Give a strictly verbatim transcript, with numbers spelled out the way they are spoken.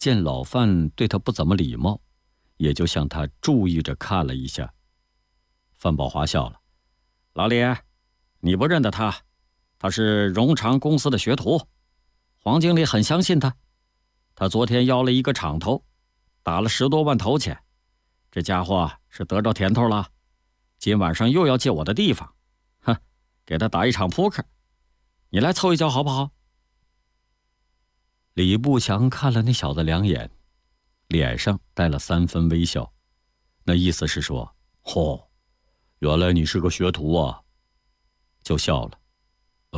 见老范对他不怎么礼貌，也就向他注意着看了一下。范宝华笑了：“老李，你不认得他，他是荣长公司的学徒，黄经理很相信他。他昨天要了一个厂头，打了十多万头钱，这家伙是得着甜头了。今晚上又要借我的地方，哼，给他打一场扑克，你来凑一脚好不好？”李步强看了那小子两眼，脸上带了三分微笑，那意思是说：“嚯、哦，原来你是个学徒啊！”就笑了。